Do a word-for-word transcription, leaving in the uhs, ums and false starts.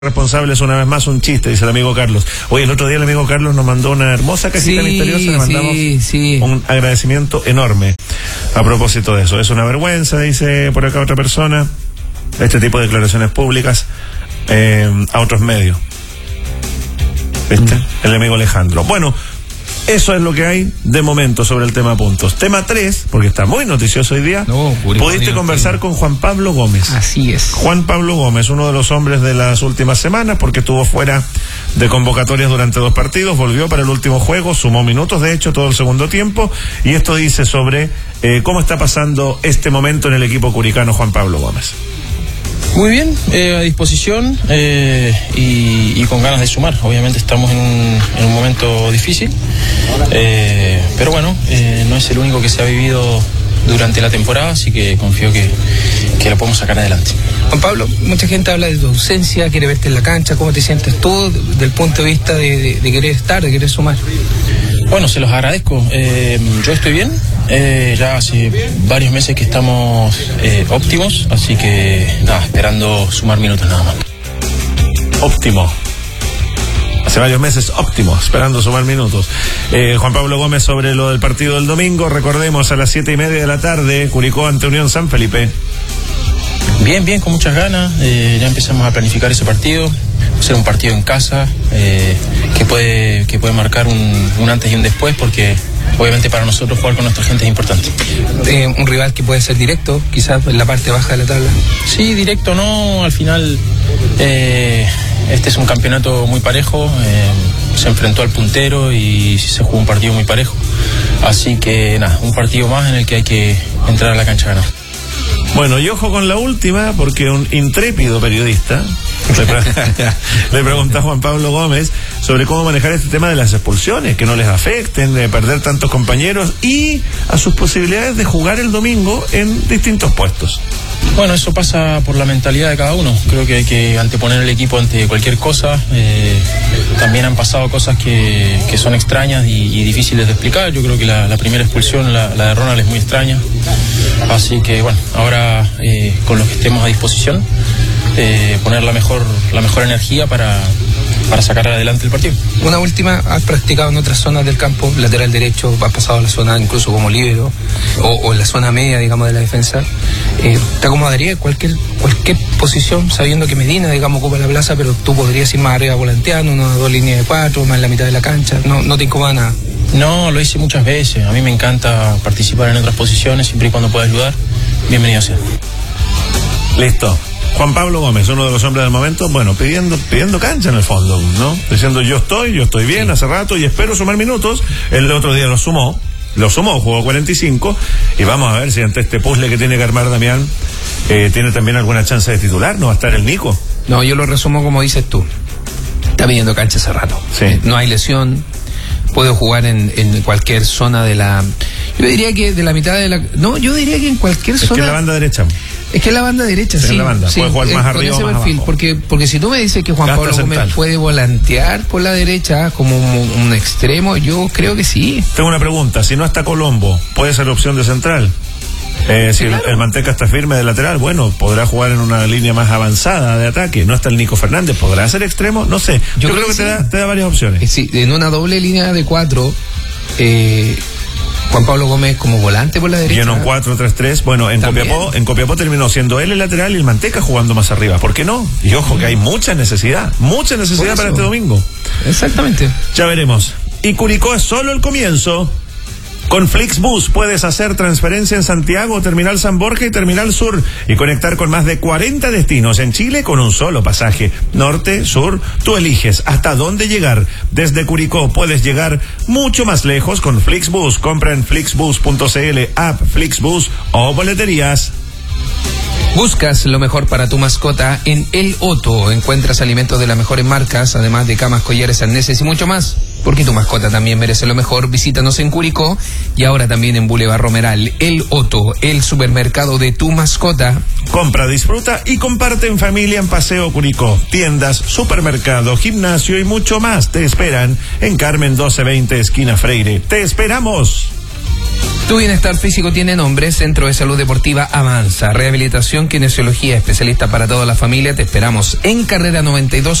Responsables una vez más un chiste, dice el amigo Carlos. Oye, el otro día el amigo Carlos nos mandó una hermosa cajita sí, misteriosa, le mandamos sí, sí. un agradecimiento enorme a propósito de eso. Es una vergüenza, dice por acá otra persona, este tipo de declaraciones públicas eh, a otros medios. ¿Viste? Mm. El amigo Alejandro. Bueno, eso es lo que hay de momento sobre el tema puntos. Tema tres, porque está muy noticioso hoy día. No, pudiste conversar con Juan Pablo Gómez. Así es. Juan Pablo Gómez, uno de los hombres de las últimas semanas, porque estuvo fuera de convocatorias durante dos partidos, volvió para el último juego, sumó minutos, de hecho, todo el segundo tiempo, y esto dice sobre eh, cómo está pasando este momento en el equipo curicano Juan Pablo Gómez. Muy bien, eh, a disposición eh, y, y con ganas de sumar. Obviamente estamos en un, en un momento difícil, eh, pero bueno, eh, no es el único que se ha vivido durante la temporada, así que confío que, que lo podemos sacar adelante. Juan Pablo, mucha gente habla de tu ausencia, quiere verte en la cancha. ¿Cómo te sientes tú desde el punto de vista de, de, de querer estar, de querer sumar? Bueno, se los agradezco. Eh, yo estoy bien. Eh, ya hace varios meses que estamos eh, óptimos, así que nada, esperando sumar minutos nada más. Óptimo. Hace varios meses óptimo, esperando sumar minutos. Eh, Juan Pablo Gómez, sobre lo del partido del domingo, recordemos a las siete y media de la tarde, Curicó ante Unión San Felipe. Bien, bien, con muchas ganas. Eh, ya empezamos a planificar ese partido. Va a ser un partido en casa eh, que puede que puede marcar un, un antes y un después, porque obviamente para nosotros jugar con nuestra gente es importante. Eh, un rival que puede ser directo, quizás en la parte baja de la tabla. Sí, directo no, al final eh, este es un campeonato muy parejo, eh, se enfrentó al puntero y se jugó un partido muy parejo, así que nada, un partido más en el que hay que entrar a la cancha a ganar. Bueno, y ojo con la última, porque un intrépido periodista le, pre le preguntó a Juan Pablo Gómez sobre cómo manejar este tema de las expulsiones, que no les afecten, de perder tantos compañeros y a sus posibilidades de jugar el domingo en distintos puestos. Bueno, eso pasa por la mentalidad de cada uno. Creo que hay que anteponer el equipo ante cualquier cosa. Eh, también han pasado cosas que, que son extrañas y, y difíciles de explicar. Yo creo que la, la primera expulsión, la, la de Ronald, es muy extraña. Así que bueno, ahora eh, con los que estemos a disposición, eh, poner la mejor, la mejor energía para, para sacar adelante el partido. Una última, has practicado en otras zonas del campo, lateral derecho, has pasado a la zona incluso como líbero, o, o en la zona media, digamos, de la defensa. Eh, ¿Te acomodaría cualquier cualquier posición, sabiendo que Medina, digamos, ocupa la plaza, pero tú podrías ir más arriba volanteando, una dos líneas de cuatro, más en la mitad de la cancha? ¿No, no te incomoda nada? No, lo hice muchas veces. A mí me encanta participar en otras posiciones, siempre y cuando pueda ayudar. Bienvenido sea. Listo. Juan Pablo Gómez, uno de los hombres del momento, bueno, pidiendo pidiendo cancha en el fondo, ¿no? Diciendo yo estoy, yo estoy bien hace rato y espero sumar minutos. El otro día lo sumó, lo sumó, jugó cuarenta y cinco y vamos a ver si ante este puzzle que tiene que armar Damián, eh, tiene también alguna chance de titular, ¿no va a estar el Nico? No, yo lo resumo como dices tú. Está pidiendo cancha hace rato. Sí. No hay lesión, puede jugar en, en cualquier zona de la... Yo diría que de la mitad de la... No, yo diría que en cualquier es zona... Es que la banda derecha... Es que es la banda derecha, sí. sí, la banda. Sí, puede jugar más eh, arriba con ese o más perfil, abajo. Porque, porque si tú me dices que Juan Gasta Pablo central. Gómez puede volantear por la derecha como un, un extremo, yo creo que sí. Tengo una pregunta, si no está Colombo, ¿puede ser opción de central? Eh, si claro. el, el Manteca está firme de lateral, bueno, podrá jugar en una línea más avanzada de ataque. No está el Nico Fernández, ¿podrá ser extremo? No sé. Yo, Yo creo, creo que, que te, sí. da, te da varias opciones. Sí, en una doble línea de cuatro, eh, Juan Pablo Gómez como volante por la derecha. Y en un cuatro tres tres, bueno, en Copiapó, en Copiapó terminó siendo él el lateral y el Manteca jugando más arriba. ¿Por qué no? Y ojo que hay mucha necesidad, mucha necesidad para este domingo. Exactamente. Ya veremos. Y Curicó es solo el comienzo. Con Flixbus puedes hacer transferencia en Santiago, Terminal San Borja y Terminal Sur y conectar con más de cuarenta destinos en Chile con un solo pasaje. Norte, sur, tú eliges hasta dónde llegar. Desde Curicó puedes llegar mucho más lejos con Flixbus. Compra en flixbus punto cl, app Flixbus o boleterías. Buscas lo mejor para tu mascota en El Otto. Encuentras alimentos de las mejores marcas, además de camas, collares, arneses y mucho más. Porque tu mascota también merece lo mejor. Visítanos en Curicó y ahora también en Boulevard Romeral. El Otto, el supermercado de tu mascota. Compra, disfruta y comparte en familia en Paseo Curicó. Tiendas, supermercado, gimnasio y mucho más te esperan en Carmen doce veinte, esquina Freire. ¡Te esperamos! Tu bienestar físico tiene nombre. Centro de Salud Deportiva Avanza. Rehabilitación, kinesiología, especialista para toda la familia. Te esperamos en carrera noventa y dos